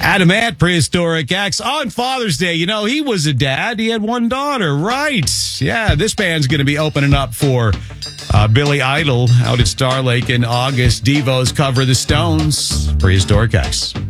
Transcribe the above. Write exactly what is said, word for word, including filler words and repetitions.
Adam at Prehistoric X on Father's Day. You know, he was a dad. He had one daughter, right? Yeah, this band's going to be opening up for uh, Billy Idol out at Star Lake in August. Devo's cover The Stones. Prehistoric X.